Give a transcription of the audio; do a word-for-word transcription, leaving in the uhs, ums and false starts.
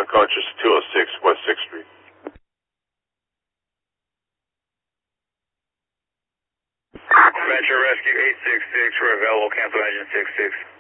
unconscious, two oh six West sixth Street. Venture Rescue eight six six, we're available, cancel engine six six.